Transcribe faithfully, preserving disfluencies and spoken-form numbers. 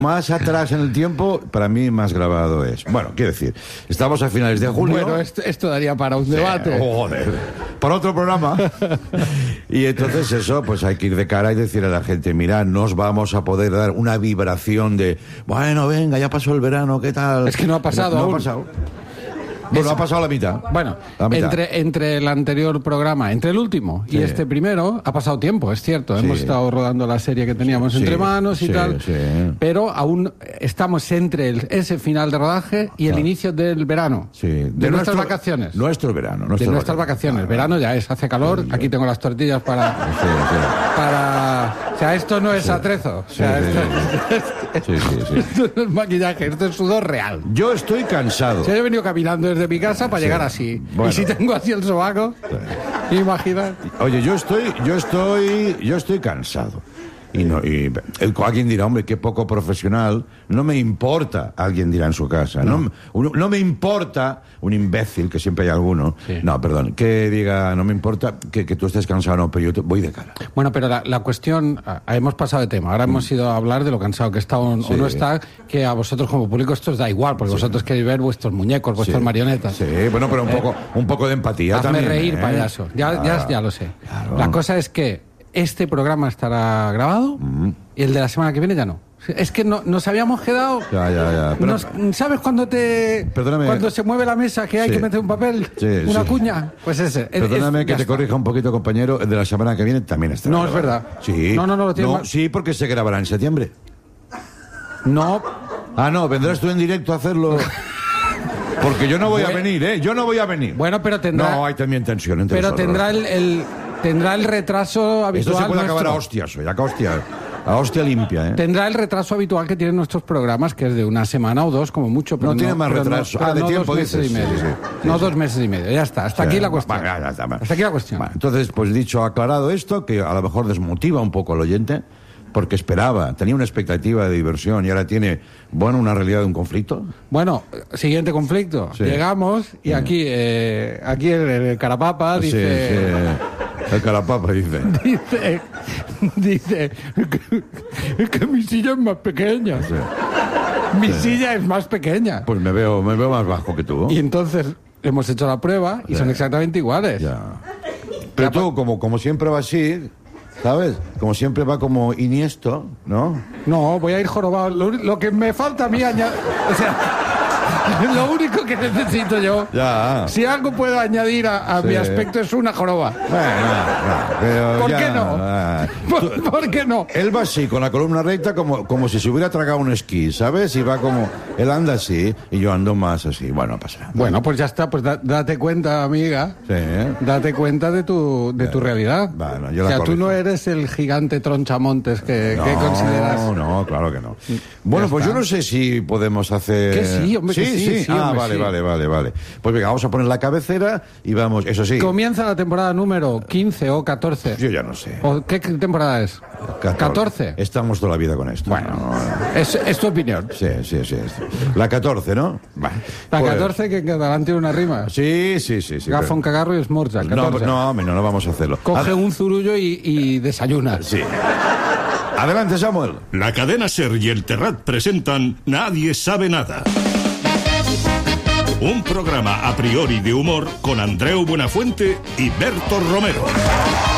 más atrás en el tiempo, para mí más grabado es. Bueno, quiero decir, estamos a finales de julio. Bueno, esto, esto daría para un debate. Sí, joder, para otro programa. Y entonces eso, pues hay que ir de cara y decir a la gente, mira, nos vamos a poder dar una vibración de, bueno, venga, ya pasó el verano, ¿qué tal? Es que no ha pasado No, no aún. ha pasado. Bueno, Es- ha pasado la mitad. Bueno, La mitad. entre, entre el anterior programa, entre el último y Sí. este primero, ha pasado tiempo, es cierto. Sí. Hemos estado rodando la serie que teníamos Sí, entre manos y sí, tal. sí. Pero aún estamos entre el- ese final de rodaje y el Claro. inicio del verano. Sí. De, nuestras nuestro- vacaciones. Nuestro verano. de nuestras vacaciones. Claro. Verano ya es, hace calor. Sí, sí. Aquí tengo las tortillas para. Sí, sí. para o sea, esto no es atrezo. O sea, Sí, sí, esto, Sí, sí, sí. esto no es maquillaje, esto es sudor real. Yo estoy cansado. O sea, yo he venido caminando desde mi casa para Sí. llegar así. Bueno. Y si tengo así el sobaco, imagina. Oye, yo estoy, yo estoy, yo estoy cansado. Y no, y el- alguien dirá, hombre, qué poco profesional. No me importa, alguien dirá en su casa. No, no, no me importa un imbécil, que siempre hay alguno. Sí. No, perdón, que diga, no me importa que, que tú estés cansado, no, pero yo te- voy de cara. Bueno, pero la, la cuestión, ah, hemos pasado de tema. Ahora hemos ido a hablar de lo cansado que está o, Sí. o no está, que a vosotros como público esto os da igual, porque vosotros queréis ver vuestros muñecos, vuestras Sí. marionetas. Sí, bueno, pero un poco, un poco de empatía Hazme también. reír, ¿eh? payaso. Ya, ya, Claro. ya lo sé. Claro. La cosa es que este programa estará grabado y el de la semana que viene ya no. Es que no, nos habíamos quedado... Ya, ya, ya. Pero- Nos- ¿Sabes cuando te... Perdóname. Cuando se mueve la mesa que hay Sí. que meter un papel? Sí, una sí. cuña. Pues ese. Es- Perdóname es- que ya te está. corrija un poquito, compañero. El de la semana que viene también está. No, es grabado. verdad. Sí. No, no, no, lo tiene mal. Sí, porque se grabará en septiembre. No, Ah, no, vendrás tú en directo a hacerlo. Porque yo no voy a Bueno. venir, ¿eh? Yo no voy a venir. bueno, pero tendrá... No, hay también tensión entre Pero nosotros. tendrá el, el- tendrá el retraso habitual. Esto se puede acabar a nuestro. hostias hoy, a hostia, a hostia limpia, ¿eh? Tendrá el retraso habitual que tienen nuestros programas, que es de una semana o dos, como mucho. Pero No tiene más pero retraso. pero Ah, de no tiempo, dos meses dices. y medio. Sí, sí, sí, no sí. dos meses y medio. Ya está. Hasta O sea, aquí la cuestión. va, ya está, va. Hasta aquí la cuestión. Bueno, entonces, pues dicho, aclarado esto, que a lo mejor desmotiva un poco al oyente, porque esperaba, tenía una expectativa de diversión y ahora tiene, bueno, una realidad de un conflicto. Bueno, siguiente conflicto. Sí. Llegamos y aquí, eh, aquí el, el carapapa Sí, dice. sí, el carapapa dice. Dice, dice que, que mi silla es más pequeña. Mi silla es más pequeña. Pues me veo, me veo más bajo que tú. Y entonces hemos hecho la prueba y Ya. son exactamente iguales. Ya. Pero tú, como, como siempre va así, ¿sabes? Como siempre va como iniesto, ¿no? No, voy a ir jorobado. Lo, uni- lo que me falta a mí añadir... O sea, lo único que necesito yo... Ya. Si algo puedo añadir a, a Sí. mi aspecto es una joroba. Bueno, no, pero ¿Por ya, qué no? ah. ¿Por, por qué no? Él va así, con la columna recta, como, como si se hubiera tragado un esquí, ¿sabes? Y va como... Él anda así y yo ando más así. Bueno, pasa nada. Bueno, pues ya está. Pues da- date cuenta, amiga. Sí, ¿eh? Date cuenta de tu, de tu realidad. Bueno, yo o la sea, tú corrijo. no eres el gigante tronchamontes que, No, que consideras... no, claro que no. Bueno, pues está. yo no sé si podemos hacer... Que sí, hombre, sí, que sí, sí, Ah, hombre, vale, sí. vale, vale, vale. Pues venga, vamos a poner la cabecera y vamos... Eso sí, Comienza la temporada número quince o catorce. yo ya no sé. ¿O qué temporada es? catorce. Estamos toda la vida con esto. Bueno, No, no. es, es tu opinión. Sí, sí, sí. La catorce, ¿no? La Pues- catorce que quedarán tiene una rima. Sí, sí, sí. sí Gafón, pero- cagarro y esmorza. No, catorce. no, hombre, no, no vamos a hacerlo. Coge Ad- un zurullo y, y desayuna. Sí. Adelante, Samuel. La cadena SER y el Terrat presentan Nadie sabe nada. Un programa a priori de humor con Andreu Buenafuente y Berto Romero.